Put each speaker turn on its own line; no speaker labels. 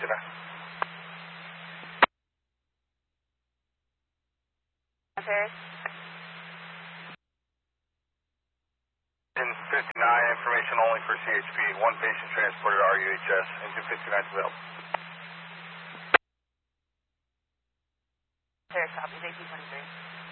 Paris?
Engine 59, information only for CHP. One patient transported to RUHS. Engine 59 is available.
Paris copies, 1823.